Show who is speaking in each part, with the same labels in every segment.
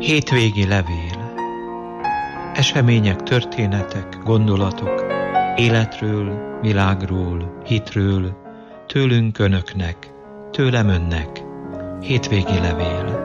Speaker 1: Hétvégi levél. Események, történetek, gondolatok, életről, világról, hitről, tőlünk önöknek, tőlem önnek. Hétvégi levél.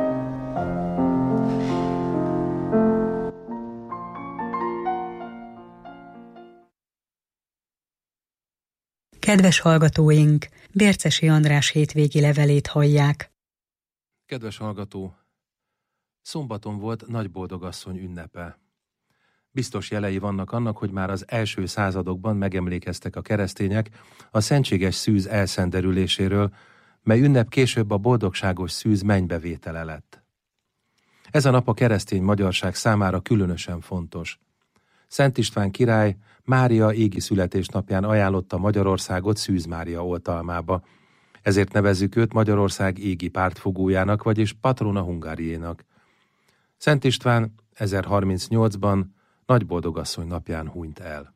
Speaker 2: Kedves hallgatóink, Bércesi András hétvégi levelét hallják.
Speaker 3: Kedves hallgató, szombaton volt Nagyboldogasszony ünnepe. Biztos jelei vannak annak, hogy már az első századokban megemlékeztek a keresztények a szentséges szűz elszenderüléséről, mely ünnep később a boldogságos szűz mennybevétele lett. Ez a nap a keresztény magyarság számára különösen fontos. Szent István király Mária égi születésnapján ajánlotta Magyarországot Szűz Mária oltalmába, ezért nevezzük őt Magyarország égi pártfogójának, vagyis patrona Hungariénak. Szent István 1038-ban Nagyboldogasszony napján hunyt el.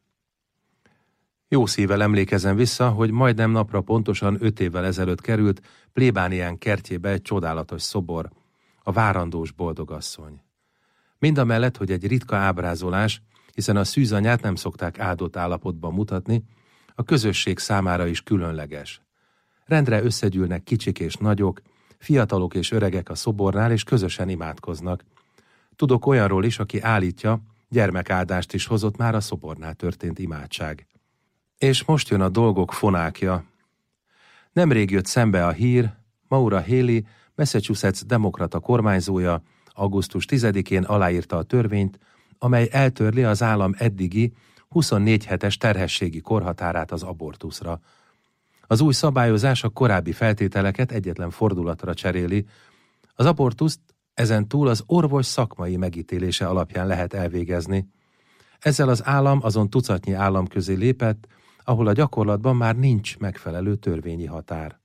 Speaker 3: Jó szívvel emlékezem vissza, hogy majdnem napra pontosan 5 évvel ezelőtt került plébánián kertjébe egy csodálatos szobor, a várandós boldogasszony. Mindamellett, hogy egy ritka ábrázolás, hiszen a szűzanyát nem szokták áldott állapotban mutatni, a közösség számára is különleges. Rendre összegyűlnek kicsik és nagyok, fiatalok és öregek a szobornál, és közösen imádkoznak. Tudok olyanról is, aki állítja, gyermekáldást is hozott már a szobornál történt imádság. És most jön a dolgok fonákja. Nemrég jött szembe a hír, Maura Haley, Massachusetts demokrata kormányzója augusztus 10-én aláírta a törvényt, amely eltörli az állam eddigi 24 hetes terhességi korhatárát az abortuszra. Az új szabályozás a korábbi feltételeket egyetlen fordulatra cseréli. Az abortuszt ezen túl az orvos szakmai megítélése alapján lehet elvégezni. Ezzel az állam azon tucatnyi állam közé lépett, ahol a gyakorlatban már nincs megfelelő törvényi határ.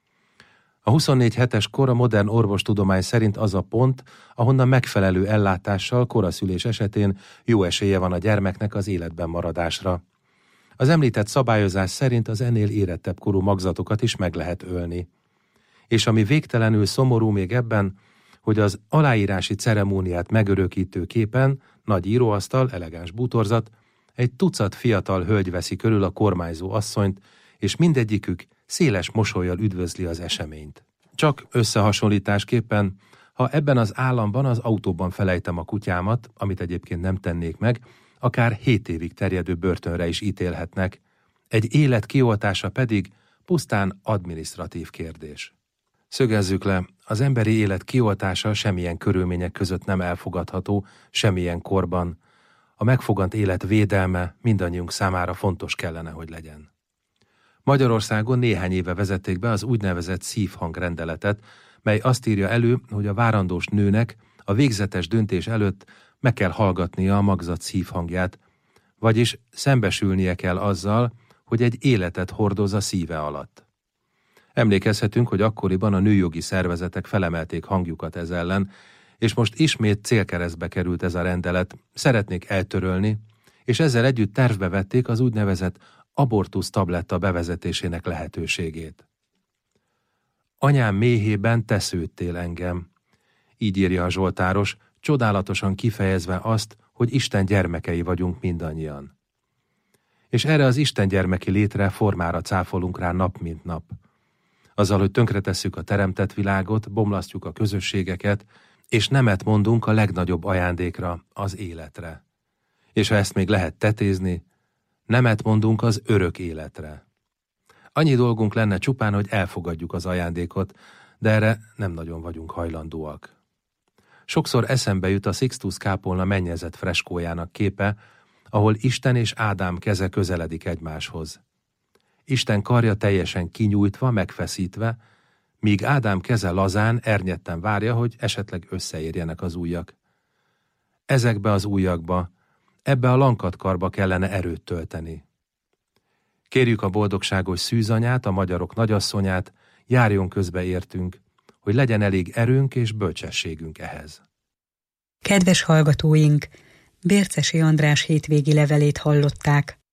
Speaker 3: A 24 hetes kor a modern orvostudomány szerint az a pont, ahonnan megfelelő ellátással koraszülés esetén jó esélye van a gyermeknek az életben maradásra. Az említett szabályozás szerint az ennél érettebb korú magzatokat is meg lehet ölni. És ami végtelenül szomorú még ebben, hogy az aláírási ceremóniát megörökítő képen, nagy íróasztal, elegáns bútorzat, egy tucat fiatal hölgy veszi körül a kormányzó asszonyt, és mindegyikük széles mosollyal üdvözli az eseményt. Csak összehasonlításképpen, ha ebben az államban az autóban felejtem a kutyámat, amit egyébként nem tennék meg, akár 7 évig terjedő börtönre is ítélhetnek, egy élet kioltása pedig pusztán adminisztratív kérdés. Szögezzük le, az emberi élet kioltása semmilyen körülmények között nem elfogadható, semmilyen korban. A megfogant élet védelme mindannyiunk számára fontos kellene, hogy legyen. Magyarországon néhány éve vezették be az úgynevezett szívhangrendeletet, mely azt írja elő, hogy a várandós nőnek a végzetes döntés előtt meg kell hallgatnia a magzat szívhangját, vagyis szembesülnie kell azzal, hogy egy életet hordoz a szíve alatt. Emlékezhetünk, hogy akkoriban a nőjogi szervezetek felemelték hangjukat ez ellen, és most ismét célkeresztbe került ez a rendelet, szeretnék eltörölni, és ezzel együtt tervbe vették az úgynevezett abortusz tabletta bevezetésének lehetőségét. Anyám méhében te szőttél engem, így írja a zsoltáros, csodálatosan kifejezve azt, hogy Isten gyermekei vagyunk mindannyian. És erre az Isten gyermeki létre formára cáfolunk rá nap mint nap. Azzal, hogy tönkretesszük a teremtett világot, bomlasztjuk a közösségeket, és nemet mondunk a legnagyobb ajándékra, az életre. És ha ezt még lehet tetézni, nemet mondunk az örök életre. Annyi dolgunk lenne csupán, hogy elfogadjuk az ajándékot, de erre nem nagyon vagyunk hajlandóak. Sokszor eszembe jut a Sixtus kápolna mennyezet freskójának képe, ahol Isten és Ádám keze közeledik egymáshoz. Isten karja teljesen kinyújtva, megfeszítve, míg Ádám keze lazán, ernyetten várja, hogy esetleg összeérjenek az ujjak. Ezekbe az ujjakba, ebbe a lankatkarba kellene erőt tölteni. Kérjük a boldogságos szűzanyát, a magyarok nagyasszonyát, járjon közbe értünk, hogy legyen elég erőnk és bölcsességünk ehhez.
Speaker 2: Kedves hallgatóink, Bércesi András hétvégi levelét hallották.